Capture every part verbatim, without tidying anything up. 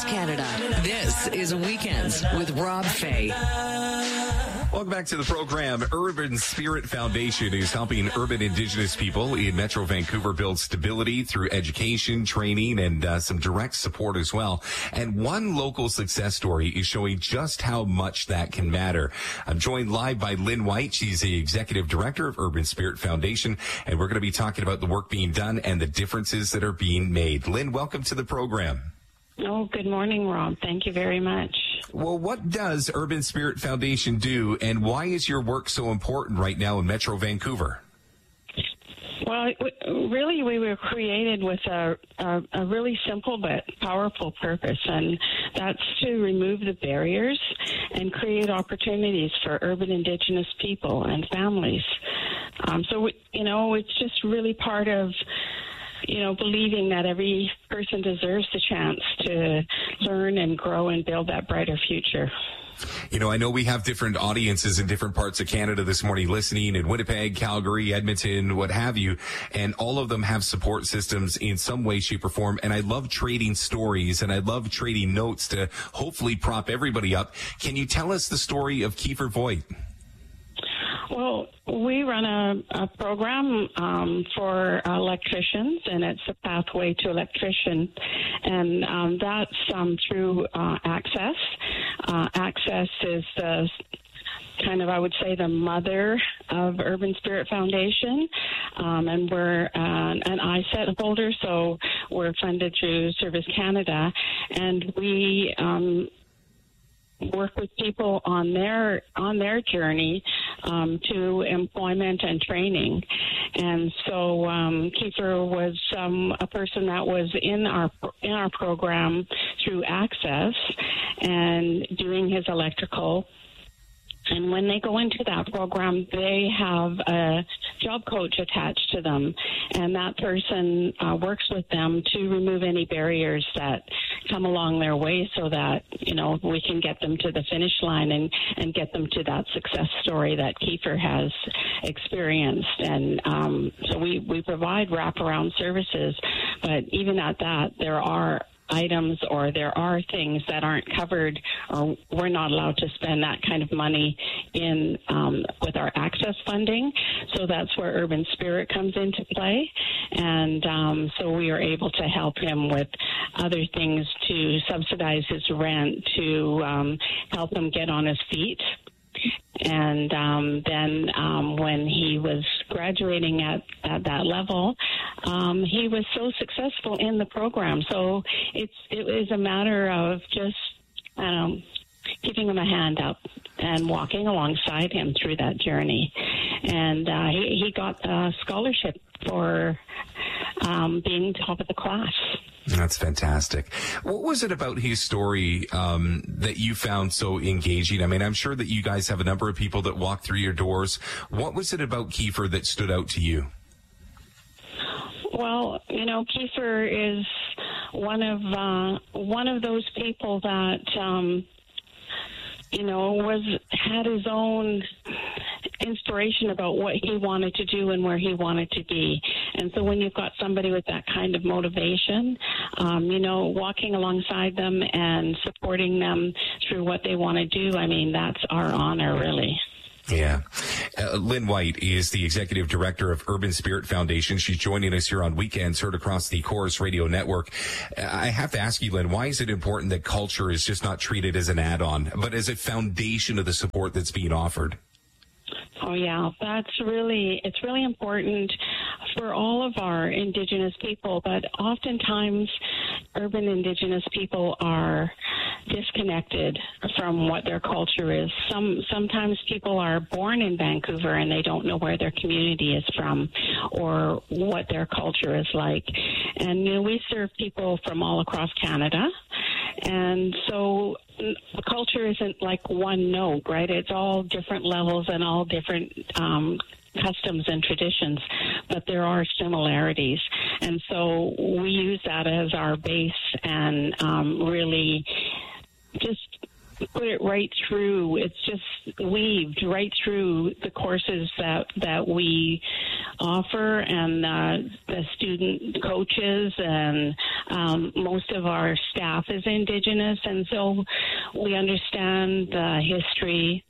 Canada. This is Weekends with Rob Fay. Welcome back to the program. Urban Spirit Foundation is helping urban Indigenous people in Metro Vancouver build stability through education, training, and uh, some direct support as well. And one local success story is showing just how much that can matter. I'm joined live by Lynn White. She's the Executive Director of Urban Spirit Foundation, and we're going to be talking about the work being done and the differences that are being made. Lynn, welcome to the program. Oh, good morning, Rob. Thank you very much. Well, what does Urban Spirit Foundation do, and why is your work so important right now in Metro Vancouver? Well, really, we were created with a, a, a really simple but powerful purpose, and that's to remove the barriers and create opportunities for urban Indigenous people and families. Um, so, we, you know, it's just really part of you know, believing that every person deserves the chance to learn and grow and build that brighter future. You know, I know we have different audiences in different parts of Canada this morning listening in Winnipeg, Calgary, Edmonton, what have you, and all of them have support systems in some way, shape, or form. And I love trading stories, and I love trading notes to hopefully prop everybody up. Can you tell us the story of Kiefer Voigt? Well, we run a, a program um, for electricians, and it's a pathway to electrician, and um, that's um, through uh, Access. Uh, Access is the kind of, I would say, the mother of Urban Spirit Foundation, um, and we're uh, an I S E T holder, so we're funded through Service Canada, and we um, work with people on their on their journey um, to employment and training. And so um, Kiefer was um, a person that was in our in our program through Access and doing his electrical. And when they go into that program, they have a job coach attached to them, and that person uh, works with them to remove any barriers that come along their way so that, you know, we can get them to the finish line and, and get them to that success story that Kiefer has experienced. And um, so we, we provide wraparound services, but even at that, there are items or there are things that aren't covered, or we're not allowed to spend that kind of money in um, with our access funding. So that's where Urban Spirit comes into play. And um, so we are able to help him with other things to subsidize his rent, to um, help him get on his feet. And um, then um, when he was graduating at, at that level, um, he was so successful in the program. So it's it was a matter of just, I don't know, giving him a hand up and walking alongside him through that journey. And uh, he, he got a scholarship for um, being top of the class. That's fantastic. What was it about his story um, that you found so engaging? I mean, I'm sure that you guys have a number of people that walk through your doors. What was it about Kiefer that stood out to you? Well, you know, Kiefer is one of uh, one of those people that um, you know was had his own inspiration about what he wanted to do and where he wanted to be. And so when you've got somebody with that kind of motivation, um, you know, walking alongside them and supporting them through what they want to do, I mean, that's our honor, really. Yeah. Uh, Lynn White is the Executive Director of Urban Spirit Foundation. She's joining us here on Weekends, heard across the Chorus Radio Network. I have to ask you, Lynn, why is it important that culture is just not treated as an add-on, but as a foundation of the support that's being offered? Oh, yeah, that's really, it's really important for all of our Indigenous people, but oftentimes urban Indigenous people are disconnected from what their culture is. Some Sometimes people are born in Vancouver and they don't know where their community is from or what their culture is like. And, you know, we serve people from all across Canada. And so the culture isn't like one note, right? It's all different levels and all different um, customs and traditions, but there are similarities. And so we use that as our base and um, really just put it right through. It's just weaved right through the courses that that we offer, and uh, the student coaches, and um, most of our staff is Indigenous, and so we understand the history,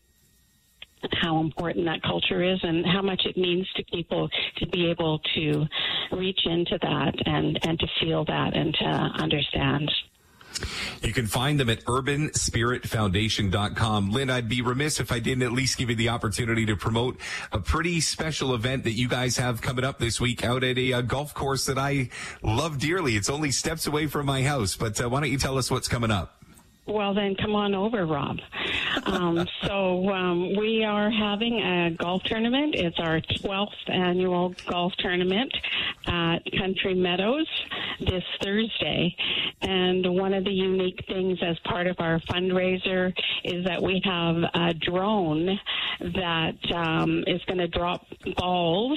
how important that culture is, and how much it means to people to be able to reach into that and, and to feel that and to understand. You can find them at urban spirit foundation dot com. Lynn, I'd be remiss if I didn't at least give you the opportunity to promote a pretty special event that you guys have coming up this week out at a, a golf course that I love dearly. It's only steps away from my house, but uh, why don't you tell us what's coming up? Well, then come on over, Rob. Um, so um, we are having a golf tournament. It's our twelfth annual golf tournament at Country Meadows this Thursday. And one of the unique things as part of our fundraiser is that we have a drone that um, is going to drop balls.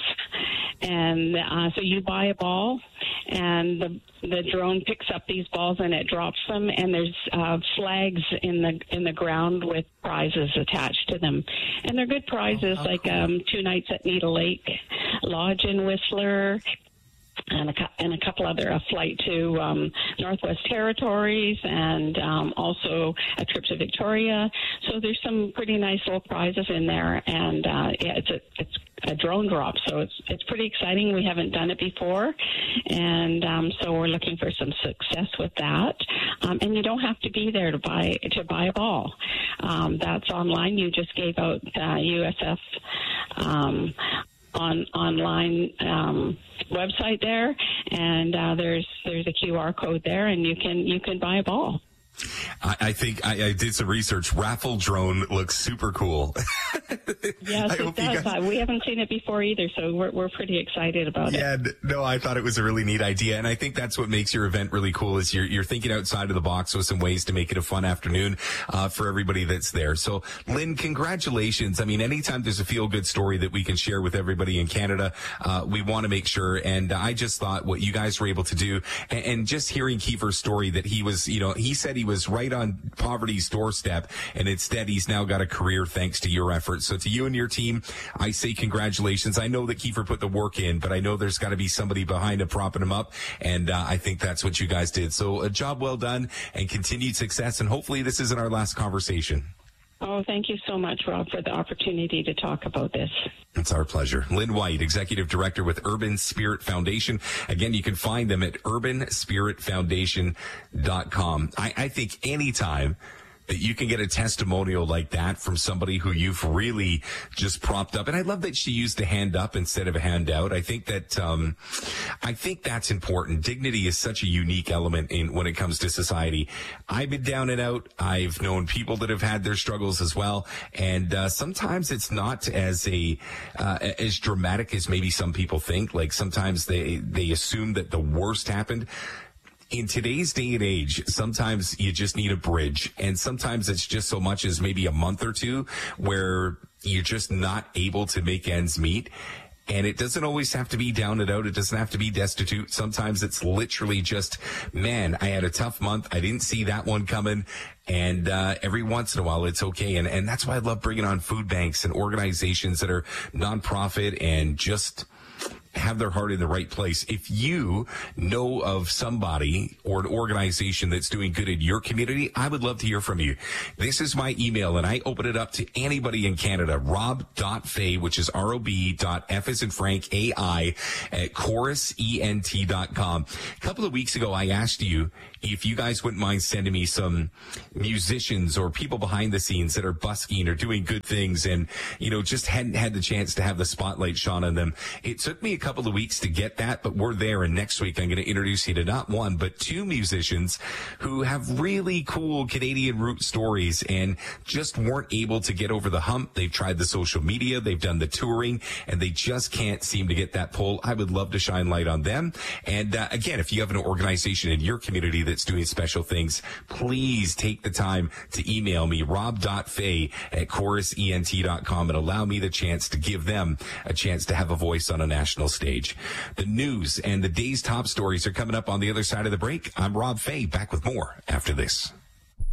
And uh, so you buy a ball, and the the drone picks up these balls and it drops them, and there's uh, flags in the in the ground with prizes attached to them, and they're good prizes, oh, like cool. um, two nights at Needle Lake Lodge in Whistler, and a, and a couple other, a flight to um, Northwest Territories, and um, also a trip to Victoria. So there's some pretty nice little prizes in there, and uh, yeah, it's a it's a drone drop, so it's it's pretty exciting. We haven't done it before, and um, so we're looking for some success with that. Um, and you don't have to be there to buy to buy a ball. Um, that's online. You just gave out uh, U S F. Um, on online um, website there, and uh, there's there's a Q R code there, and you can you can buy a ball. I, I think I, I did some research. Raffle drone looks super cool. Yes, I it does. Guys... We haven't seen it before either, so we're we're pretty excited about yeah, it. Yeah, no, I thought it was a really neat idea, and I think that's what makes your event really cool. Is you're you're thinking outside of the box with some ways to make it a fun afternoon uh, for everybody that's there. So, Lynn, congratulations. I mean, anytime there's a feel good story that we can share with everybody in Canada, uh, we want to make sure. And I just thought what you guys were able to do, and, and just hearing Kiefer's story that he was, you know, he said he was right on poverty's doorstep, and instead he's now got a career thanks to your efforts. So to you and your team, I say congratulations. I know that Kiefer put the work in, but I know there's got to be somebody behind him propping him up, and uh, I think that's what you guys did. So a job well done, and continued success, and hopefully this isn't our last conversation. Oh, thank you so much, Rob, for the opportunity to talk about this. It's our pleasure. Lynn White, Executive Director with Urban Spirit Foundation. Again, you can find them at urban spirit foundation dot com. I, I think anytime that you can get a testimonial like that from somebody who you've really just propped up. And I love that she used a hand up instead of a handout. I think that, um, I think that's important. Dignity is such a unique element in when it comes to society. I've been down and out. I've known people that have had their struggles as well. And, uh, sometimes it's not as a, uh, as dramatic as maybe some people think. Like sometimes they, they assume that the worst happened. In today's day and age, sometimes you just need a bridge, and sometimes it's just so much as maybe a month or two where you're just not able to make ends meet. And it doesn't always have to be down and out. It doesn't have to be destitute. Sometimes it's literally just, man, I had a tough month. I didn't see that one coming. And uh, every once in a while, it's okay. And, and that's why I love bringing on food banks and organizations that are nonprofit and just have their heart in the right place. If you know of somebody or an organization that's doing good in your community, I would love to hear from you. This is my email, and I open it up to anybody in Canada. Rob.Fay, which is R O B dot F as in Frank, A I, at chorus ent dot com. A couple of weeks ago, I asked you if you guys wouldn't mind sending me some musicians or people behind the scenes that are busking or doing good things and, you know, just hadn't had the chance to have the spotlight shone on them. It took me a couple of weeks to get that, but we're there. And next week, I'm going to introduce you to not one, but two musicians who have really cool Canadian root stories and just weren't able to get over the hump. They've tried the social media, they've done the touring, and they just can't seem to get that pull. I would love to shine light on them. And uh, again, if you have an organization in your community that that's doing special things, please take the time to email me, rob.fay at chorus ent dot com, and allow me the chance to give them a chance to have a voice on a national stage. The news and the day's top stories are coming up on the other side of the break. I'm Rob Fay, back with more after this.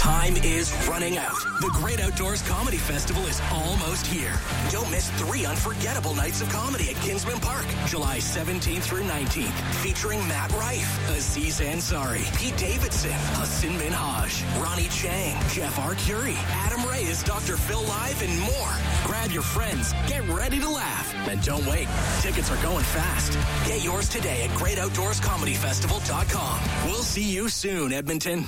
Time is running out. The Great Outdoors Comedy Festival is almost here. Don't miss three unforgettable nights of comedy at Kinsman Park, July seventeenth through nineteenth, featuring Matt Rife, Aziz Ansari, Pete Davidson, Hassan Minhaj, Ronnie Chang, Jeff Arcuri, Adam Ray as Doctor Phil Live, and more. Grab your friends, get ready to laugh, and don't wait. Tickets are going fast. Get yours today at great outdoors comedy festival dot com. We'll see you soon, Edmonton.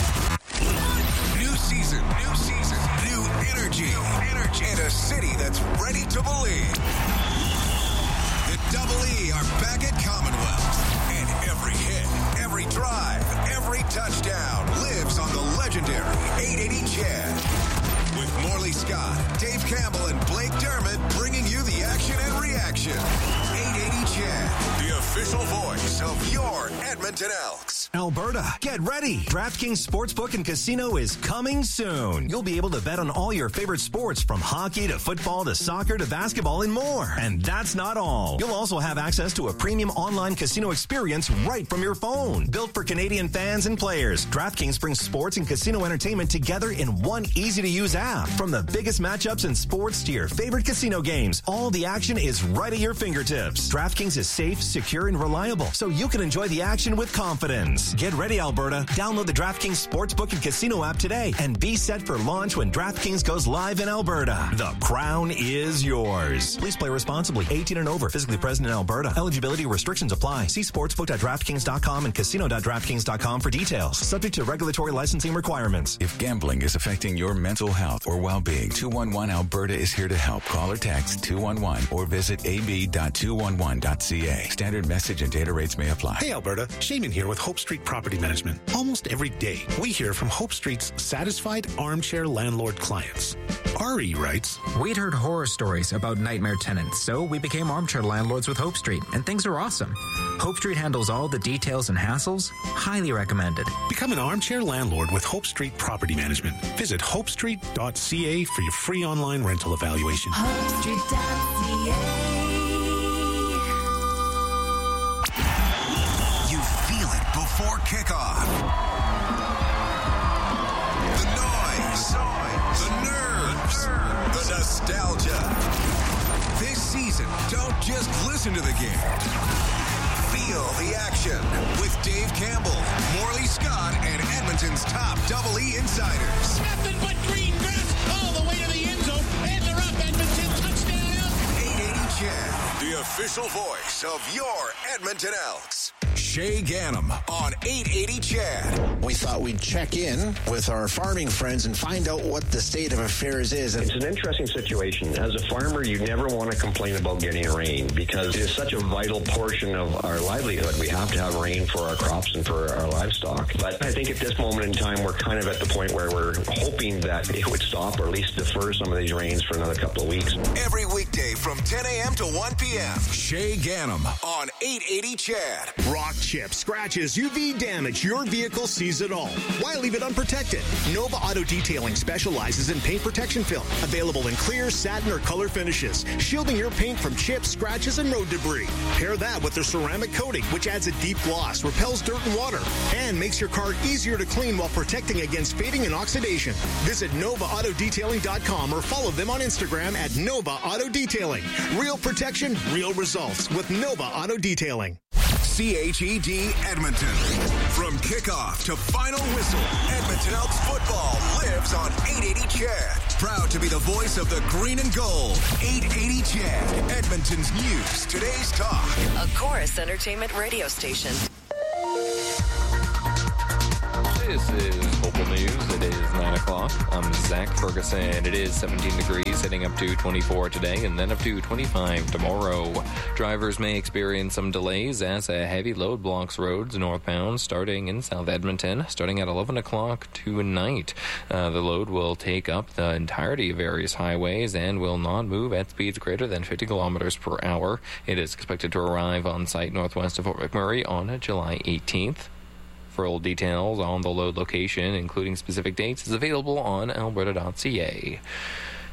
New season, new season, new energy, energy, and a city that's ready to believe. The Double E are back at Commonwealth, and every hit, every drive, every touchdown lives on the legendary eight eighty Chad. With Morley Scott, Dave Campbell, and Blake Dermott bringing you the action and reaction. eight eighty Chad, the official voice of your Edmonton Elks. Alberta, get ready. DraftKings Sportsbook and Casino is coming soon. You'll be able to bet on all your favorite sports from hockey to football to soccer to basketball and more. And that's not all. You'll also have access to a premium online casino experience right from your phone. Built for Canadian fans and players, DraftKings brings sports and casino entertainment together in one easy-to-use app. From the biggest matchups in sports to your favorite casino games, all the action is right at your fingertips. DraftKings is safe, secure, and reliable, so you can enjoy the action with confidence. Get ready, Alberta. Download the DraftKings Sportsbook and Casino app today and be set for launch when DraftKings goes live in Alberta. The crown is yours. Please play responsibly. eighteen and over. Physically present in Alberta. Eligibility restrictions apply. See sportsbook dot draftkings dot com and casino dot draftkings dot com for details. Subject to regulatory licensing requirements. If gambling is affecting your mental health or well-being, two one one Alberta is here to help. Call or text two one one or visit a b dot two one one dot c a. Standard message and data rates may apply. Hey, Alberta. Shaman here with Hope Street Property Management. Almost every day, we hear from Hope Street's satisfied armchair landlord clients. Ari writes, We'd heard horror stories about nightmare tenants, so we became armchair landlords with Hope Street, and things are awesome. Hope Street handles all the details and hassles. Highly recommended. Become an armchair landlord with Hope Street Property Management. Visit hope street dot c a for your free online rental evaluation. hope street dot c a. You feel it before kickoff. The noise, the nerves, the nostalgia. This season, don't just listen to the game. Feel the action with Dave Campbell, Morley Scott, and Edmonton's top Double E insiders. Nothing but green grass all the way to the end zone, and they're up. Edmonton touchdown. eight eighty Chad, the official voice of your Edmonton Elks. Shay Ganem on eight eighty Chad. We thought we'd check in with our farming friends and find out what the state of affairs is. It's an interesting situation. As a farmer, you never want to complain about getting rain because it is such a vital portion of our livelihood. We have to have rain for our crops and for our livestock. But I think at this moment in time, we're kind of at the point where we're hoping that it would stop or at least defer some of these rains for another couple of weeks. Every weekday from ten a.m. to one p.m. Shay Ganem on eight eighty Chad. Rock chips, scratches, U V damage, your vehicle sees it all. Why leave it unprotected? Nova Auto Detailing specializes in paint protection film, available in clear, satin, or color finishes, shielding your paint from chips, scratches, and road debris. Pair that with their ceramic coating, which adds a deep gloss, repels dirt and water, and makes your car easier to clean while protecting against fading and oxidation. Visit nova auto detailing dot com or follow them on Instagram at Nova Auto Detailing. Real protection, real results with Nova Auto Detailing. C H E D Edmonton. From kickoff to final whistle, Edmonton Elks football lives on eight eighty Chad. Proud to be the voice of the green and gold. eight eighty Chad, Edmonton's news, today's talk. A Chorus Entertainment radio station. This is Global News. It is nine o'clock. I'm Zach Ferguson. It is seventeen degrees, heading up to twenty-four today and then up to twenty-five tomorrow. Drivers may experience some delays as a heavy load blocks roads northbound starting in South Edmonton, starting at eleven o'clock tonight. Uh, the load will take up the entirety of various highways and will not move at speeds greater than fifty kilometers per hour. It is expected to arrive on site northwest of Fort McMurray on July eighteenth. Full details on the load location, including specific dates, is available on alberta dot c a.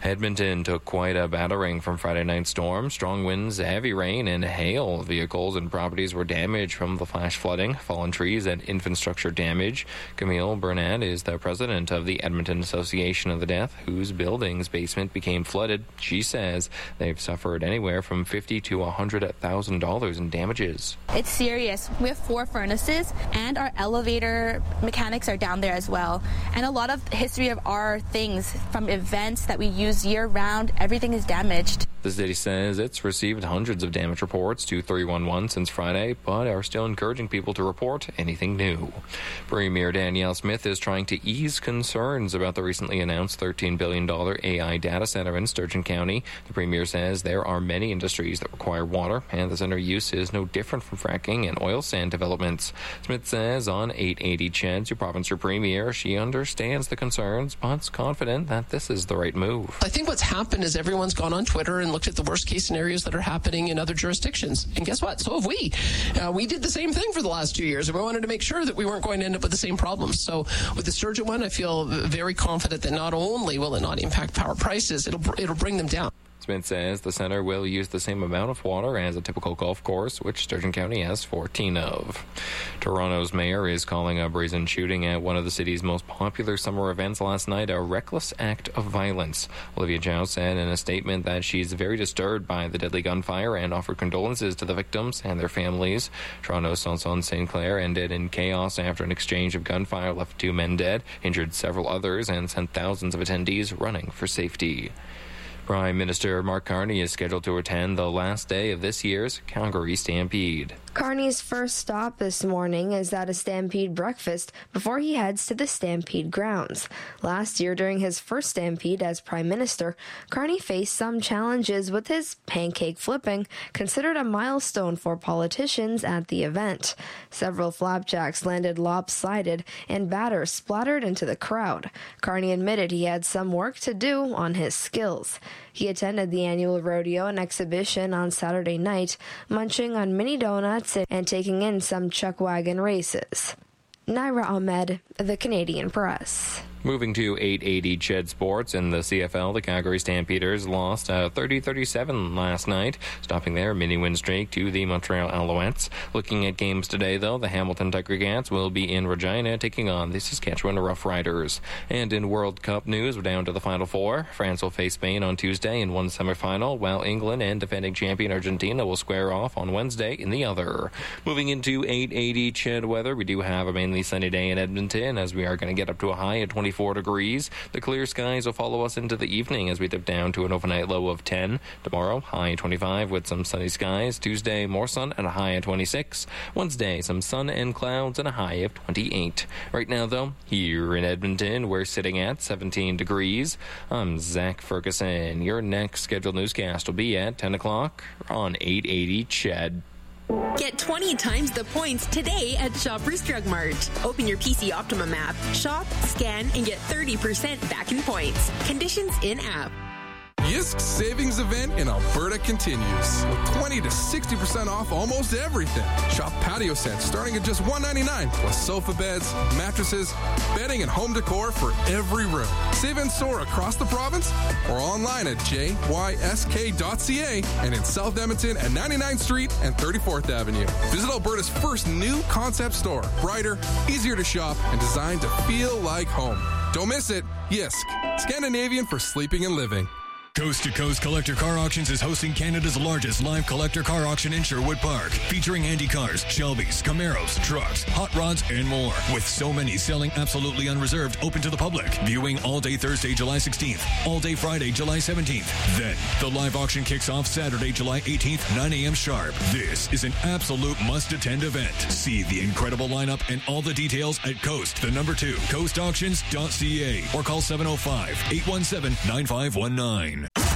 Edmonton took quite a battering from Friday night storm. Strong winds, heavy rain, and hail. Vehicles and properties were damaged from the flash flooding, fallen trees, and infrastructure damage. Camille Burnett is the president of the Edmonton Association of the Deaf, whose building's basement became flooded. She says they've suffered anywhere from fifty thousand to one hundred thousand dollars in damages. It's serious. We have four furnaces, and our elevator mechanics are down there as well. And a lot of history of our things from events that we use year-round, everything is damaged. The city says it's received hundreds of damage reports to three one one since Friday, but are still encouraging people to report anything new. Premier Danielle Smith is trying to ease concerns about the recently announced thirteen billion dollars A I data center in Sturgeon County. The premier says there are many industries that require water, and the center use is no different from fracking and oil sand developments. Smith says on eight eighty C H E D's Your Province, Your Premier, she understands the concerns, but's confident that this is the right move. I think what's happened is everyone's gone on Twitter and looked at the worst case scenarios that are happening in other jurisdictions. And guess what? So have we. Uh, we did the same thing for the last two years, and we wanted to make sure that we weren't going to end up with the same problems. So with the Sturgeon one, I feel very confident that not only will it not impact power prices, it'll it'll bring them down. Smith says the center will use the same amount of water as a typical golf course, which Sturgeon County has fourteen of. Toronto's mayor is calling a brazen shooting at one of the city's most popular summer events last night a reckless act of violence. Olivia Chow said in a statement that she's very disturbed by the deadly gunfire and offered condolences to the victims and their families. Toronto's Sanson Saint Clair ended in chaos after an exchange of gunfire left two men dead, injured several others, and sent thousands of attendees running for safety. Prime Minister Mark Carney is scheduled to attend the last day of this year's Calgary Stampede. Carney's first stop this morning is at a Stampede breakfast before he heads to the Stampede grounds. Last year, during his first Stampede as Prime Minister, Carney faced some challenges with his pancake flipping, considered a milestone for politicians at the event. Several flapjacks landed lopsided and batter splattered into the crowd. Carney admitted he had some work to do on his skills. He attended the annual rodeo and exhibition on Saturday night, munching on mini donuts and taking in some chuck wagon races. Naira Ahmed, The Canadian Press. Moving to eight eighty C H E D Sports in the C F L, the Calgary Stampeders lost uh, thirty thirty-seven last night, stopping their mini-win streak to the Montreal Alouettes. Looking at games today, though, the Hamilton Tiger Cats will be in Regina taking on the Saskatchewan Rough Riders. And in World Cup news, we're down to the Final Four. France will face Spain on Tuesday in one semifinal, while England and defending champion Argentina will square off on Wednesday in the other. Moving into eight eighty C H E D weather, we do have a mainly sunny day in Edmonton, as we are going to get up to a high at twenty-four degrees. The clear skies will follow us into the evening as we dip down to an overnight low of ten. Tomorrow, high twenty-five with some sunny skies. Tuesday, more sun and a high at twenty-six. Wednesday, some sun and clouds and a high of twenty-eight. Right now, though, here in Edmonton, we're sitting at seventeen degrees. I'm Zach Ferguson. Your next scheduled newscast will be at ten o'clock on eight eighty C H E D. Get twenty times the points today at Shoppers Drug Mart. Open your P C Optimum app, shop, scan, and get thirty percent back in points. Conditions in-app. Yisk's savings event in Alberta continues with twenty to sixty percent off almost everything. Shop patio sets starting at just one ninety-nine, plus sofa beds, mattresses, bedding, and home decor for every room. Save and soar across the province or online at j y s k dot c a and in South Edmonton at ninety-ninth Street and thirty-fourth Avenue. Visit Alberta's first new concept store, brighter, easier to shop, and designed to feel like home. Don't miss it. Yisk, Scandinavian for sleeping and living. Coast to Coast Collector Car Auctions is hosting Canada's largest live collector car auction in Sherwood Park, featuring Andy cars, Shelbys, Camaros, trucks, hot rods, and more. With so many selling absolutely unreserved, open to the public. Viewing all day Thursday, July sixteenth, all day Friday, July seventeenth. Then, the live auction kicks off Saturday, July eighteenth, nine a.m. sharp. This is an absolute must-attend event. See the incredible lineup and all the details at Coast, the number two, coast auctions dot c a, or call seven oh five, eight one seven, nine five one nine.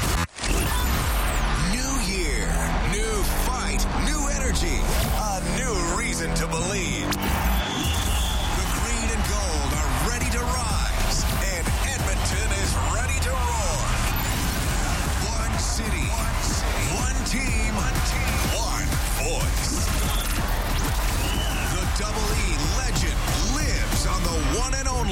New year, new fight, new energy, a new reason to believe. The green and gold are ready to rise, and Edmonton is ready to roar. One city, one team, one voice. The Double E legend lives on the one and only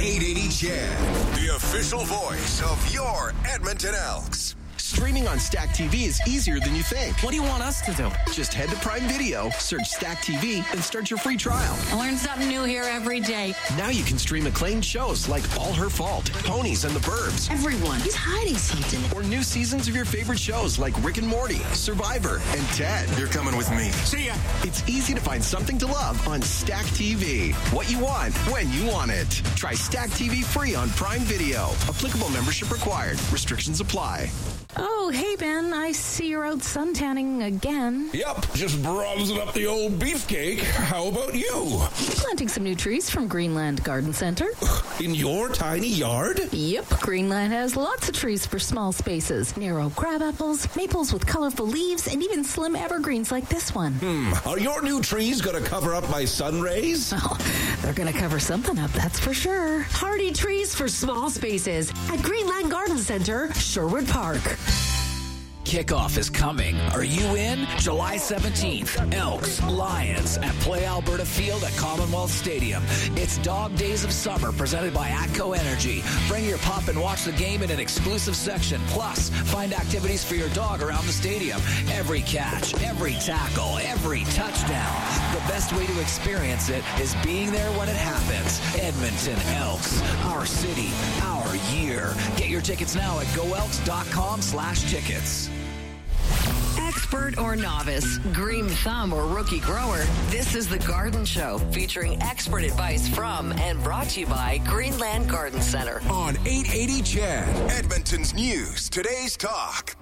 eight eighty C H E D, the official voice of your Edmonton Elks. Streaming on Stack T V is easier than you think. What do you want us to do? Just head to Prime Video, search Stack T V, and start your free trial. I learn something new here every day. Now you can stream acclaimed shows like All Her Fault, Ponies, and The Burbs. Everyone is hiding something. Or new seasons of your favorite shows like Rick and Morty, Survivor, and Ted. You're coming with me. See ya. It's easy to find something to love on Stack T V. What you want, when you want it. Try Stack T V free on Prime Video. Applicable membership required. Restrictions apply. Oh, hey, Ben. I see you're out suntanning again. Yep, just bronzing up the old beefcake. How about you? Planting some new trees from Greenland Garden Center. In your tiny yard? Yep, Greenland has lots of trees for small spaces. Narrow crab apples, maples with colorful leaves, and even slim evergreens like this one. Hmm, are your new trees going to cover up my sun rays? Oh, they're going to cover something up, that's for sure. Hardy trees for small spaces at Greenland Garden Center, Sherwood Park. Kickoff is coming. Are you in? July seventeenth, Elks, Lions at Play Alberta Field at Commonwealth Stadium. It's Dog Days of Summer presented by ATCO Energy. Bring your pup and watch the game in an exclusive section. Plus, find activities for your dog around the stadium. Every catch, every tackle, every touchdown. The best way to experience it is being there when it happens. Edmonton Elks, our city, our year. Get your tickets now at goelks.com slash tickets. Expert or novice, green thumb or rookie grower, this is The Garden Show, featuring expert advice from and brought to you by Greenland Garden Center. On eight eighty C H E D, Edmonton's News, Today's Talk.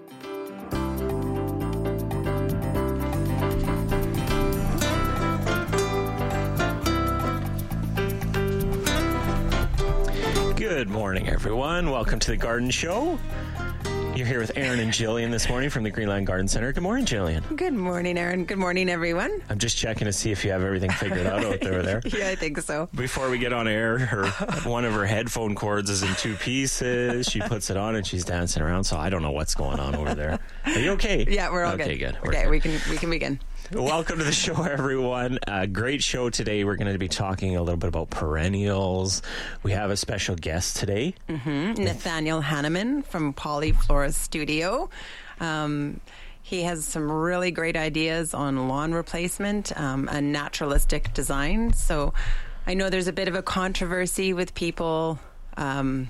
Good morning, everyone. Welcome to The Garden Show. You're here with Aaron and Jillian this morning from the Greenland Garden Center. Good morning, Jillian. Good morning, Aaron. Good morning, everyone. I'm just checking to see if you have everything figured out out there. there. Yeah, I think so. Before we get on air, her one of her headphone cords is in two pieces. She puts it on and she's dancing around, so I don't know what's going on over there. Are you okay? Yeah, we're all okay, good. good. Okay, we can we can begin. Welcome to the show, everyone. A great show today. We're going to be talking a little bit about perennials. We have a special guest today. Mm-hmm. Nathaniel Hanneman from Polyflora Studio. Um, he has some really great ideas on lawn replacement um, and naturalistic design. So I know there's a bit of a controversy with people um,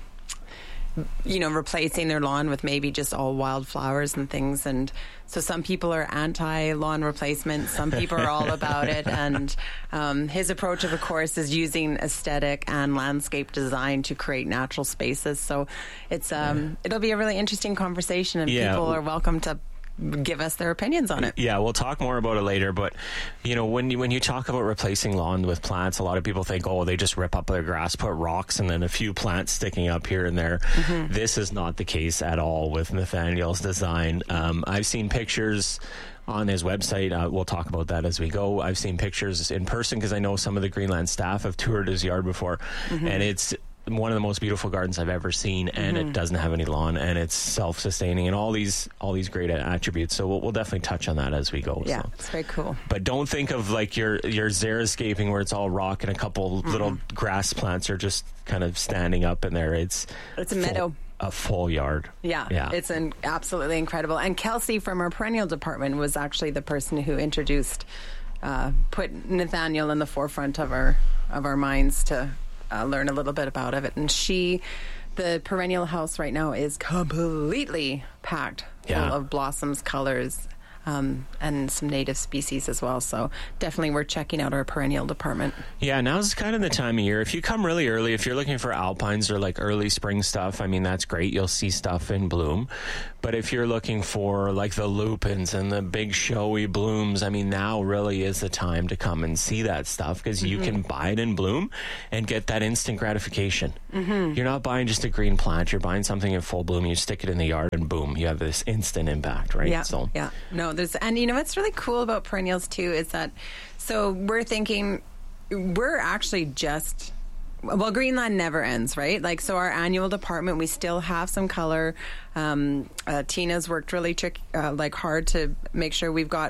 you know, replacing their lawn with maybe just all wildflowers and things. And so some people are anti-lawn replacement. Some people are all about it. And um, his approach, of course, is using aesthetic and landscape design to create natural spaces. So it's um, it'll be a really interesting conversation, and yeah. people are welcome to give us their opinions on it. Yeah, we'll talk more about it later. But, you know, when you, when you talk about replacing lawn with plants, a lot of people think, oh, they just rip up their grass, put rocks, and then a few plants sticking up here and there. Mm-hmm. This is not the case at all with Nathaniel's design. Um, I've seen pictures on his website. Uh, we'll talk about that as we go. I've seen pictures in person because I know some of the Greenland staff have toured his yard before. Mm-hmm. And it's one of the most beautiful gardens I've ever seen, and mm-hmm. it doesn't have any lawn, and it's self-sustaining, and all these all these great attributes. So we'll, we'll definitely touch on that as we go. Yeah, so. It's very cool. But don't think of like your your xeriscaping where it's all rock and a couple mm-hmm. little grass plants are just kind of standing up in there. It's it's a meadow. Full, a full yard. Yeah, yeah. It's an absolutely incredible. And Kelsey from our perennial department was actually the person who introduced, uh, put Nathaniel in the forefront of our of our minds to Uh, learn a little bit about it. And she, the perennial house right now is completely packed full yeah. of blossoms, colors, um, and some native species as well. So definitely we're checking out our perennial department. Yeah, now's kind of the time of year. If you come really early, if you're looking for alpines or like early spring stuff, I mean, that's great. You'll see stuff in bloom. But if you're looking for like the lupins and the big showy blooms, I mean, now really is the time to come and see that stuff because mm-hmm. you can buy it in bloom and get that instant gratification. Mm-hmm. You're not buying just a green plant. You're buying something in full bloom. You stick it in the yard and boom, you have this instant impact, right? Yeah, so. yeah. No, there's, and you know what's really cool about perennials too is that, so we're thinking, we're actually just... Well, Greenland never ends, right? Like, so our annual department, we still have some color. Um, uh, Tina's worked really trick, uh, like hard to make sure we've got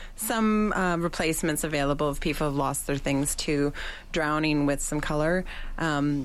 some uh, replacements available if people have lost their things to drowning with some color. Um,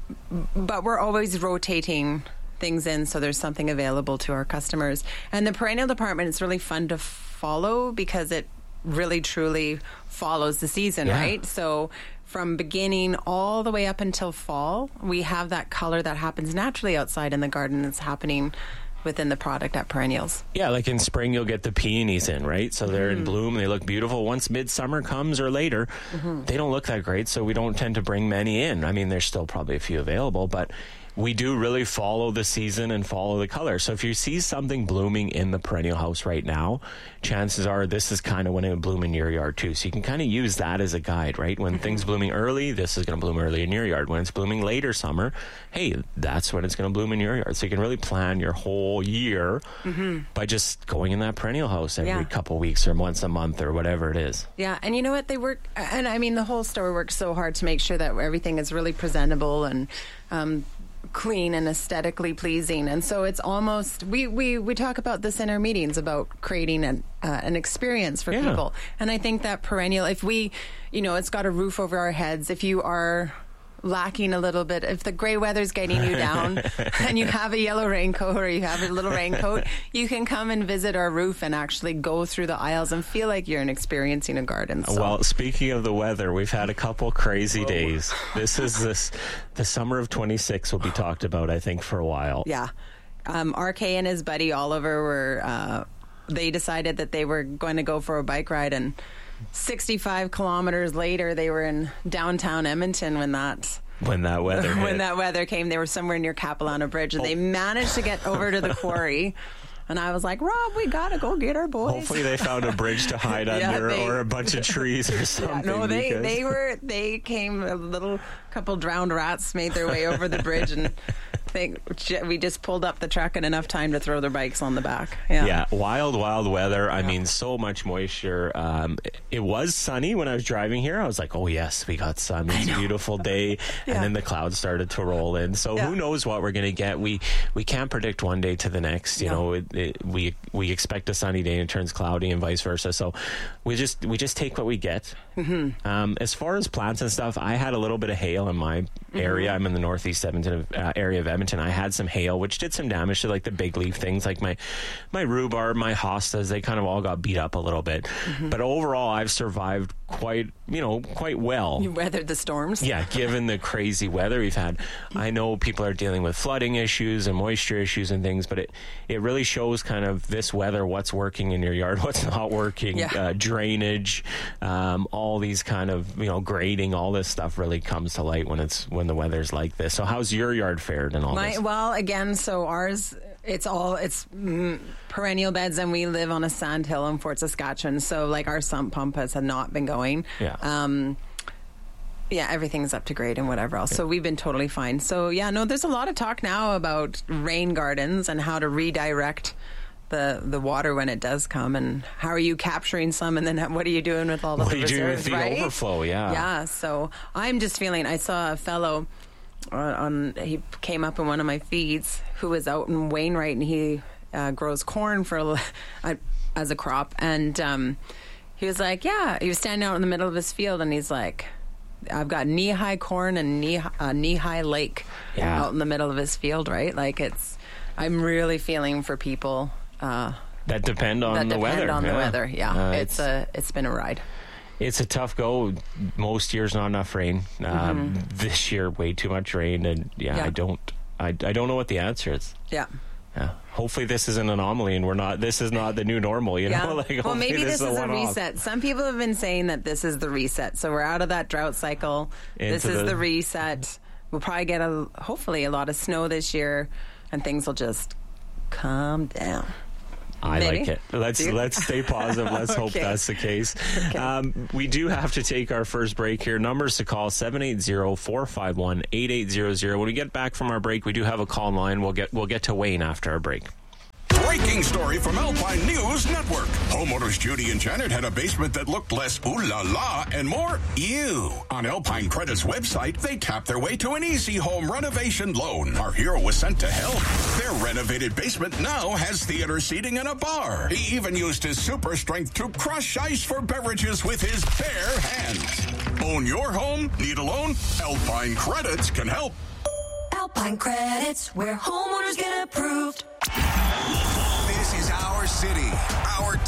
but we're always rotating things in so there's something available to our customers. And the perennial department is really fun to follow because it really truly follows the season, Yeah. right? So from beginning all the way up until fall, we have that color that happens naturally outside in the garden that's happening within the product at Perennials. Yeah, like in spring, you'll get the peonies in, right? So they're Mm-hmm. in bloom, they look beautiful. Once midsummer comes or later, Mm-hmm. they don't look that great, so we don't tend to bring many in. I mean, there's still probably a few available, but we do really follow the season and follow the color. So if you see something blooming in the perennial house right now, chances are this is kind of when it would bloom in your yard too. So you can kind of use that as a guide, right? When things blooming early, this is going to bloom early in your yard. When it's blooming later summer, hey, that's when it's going to bloom in your yard. So you can really plan your whole year Mm-hmm. by just going in that perennial house every Yeah. couple weeks or once a month or whatever it is. Yeah, and you know what? They work, and I mean, the whole store works so hard to make sure that everything is really presentable and um, clean and aesthetically pleasing. And so it's almost, we, we, we talk about this in our meetings about creating an, uh, an experience for Yeah. people. And I think that perennial, if we, you know, it's got a roof over our heads, if you are lacking a little bit, if the gray weather's getting you down and you have a yellow raincoat or you have a little raincoat, you can come and visit our roof and actually go through the aisles and feel like you're experiencing a garden. So. Well, speaking of the weather, we've had a couple crazy days. This is this the summer of twenty-six will be talked about, I think, for a while. Yeah. Um, R K and his buddy Oliver were, uh, they decided that they were going to go for a bike ride, and sixty-five kilometers later, they were in downtown Edmonton when that When that weather hit. when that weather came. They were somewhere near Capilano Bridge, and they managed to get over to the quarry. And I was like, Rob, we gotta go get our boys. Hopefully they found a bridge to hide Yeah, under they- or a bunch of trees or something. Yeah, no, they because- they were they came a little couple drowned rats made their way over the bridge, and think we just pulled up the truck in enough time to throw their bikes on the back. Yeah, Yeah, wild, wild weather. I mean, so much moisture. Um, it, it was sunny when I was driving here. I was like, oh, yes, we got sun. It's a beautiful day. Yeah. And then the clouds started to roll in. So Yeah. who knows what we're going to get. We we can't predict one day to the next. You No. know, it, it, we we expect a sunny day and it turns cloudy and vice versa. So we just we just take what we get. Mm-hmm. Um, as far as plants and stuff, I had a little bit of hail in my area. I'm in the northeast Edmonton uh, area of Edmonton. I had some hail, which did some damage to like the big leaf things, like my my rhubarb, my hostas. They kind of all got beat up a little bit. But overall, I've survived quite, you know, quite well. You weathered the storms. Yeah, given the crazy weather we've had. I know people are dealing with flooding issues and moisture issues and things, but it, it really shows kind of this weather, what's working in your yard, what's not working, Yeah. uh, drainage, um, all these kind of, you know, grading, all this stuff really comes to light when it's when the weather's like this. So how's your yard fared and all My, this? well, again, so ours, it's all, it's mm, perennial beds, and we live on a sand hill in Fort Saskatchewan. So, like, our sump pump has not been going. Yeah. Um, yeah, everything's up to grade and whatever else. So we've been totally fine. So, yeah, no, there's a lot of talk now about rain gardens and how to redirect the the water when it does come, and how are you capturing some, and then what are you doing with all of What the are you doing reserves, with the right? overflow? Yeah. Yeah, so I'm just feeling, I saw a fellow uh, on, he came up in one of my feeds who was out in Wainwright, and he uh, grows corn for a, uh, as a crop, and um, he was like, yeah, he was standing out in the middle of his field, and he's like, I've got knee-high corn and knee uh, knee-high lake Yeah. out in the middle of his field, right? Like, it's, I'm really feeling for people uh, that depend on that the depend weather. on the Yeah. weather. Yeah, Uh, it's a it's been a ride. It's a tough go. Most years not enough rain. Um, Mhm. This year, way too much rain, and yeah, Yeah. I don't, I, I don't know what the answer is. Yeah. Yeah. Hopefully, this is an anomaly, and we're not. This is not the new normal. You Yeah. know, like well, hopefully maybe this, is is a one-off. reset. Some people have been saying that this is the reset. So we're out of that drought cycle. this Into is the- the reset. We'll probably get a hopefully a lot of snow this year, and things will just calm down. I Maybe? like it. Let's Do you? let's stay positive. Let's hope Okay. that's the case. Um, we do have to take our first break here. Numbers to call seven eight zero, four five one, eight eight zero zero. When we get back from our break, we do have a call line. We'll get we'll get to Wayne after our break. Breaking story from Alpine News Network. Homeowners Judy and Janet had a basement that looked less ooh la la and more ew. On Alpine Credit's website, they tapped their way to an easy home renovation loan. Our hero was sent to help. Their renovated basement now has theater seating and a bar. He even used his super strength to crush ice for beverages with his bare hands. Own your home? Need a loan? Alpine Credits can help. Pine Credits, where homeowners get approved. This is our city, our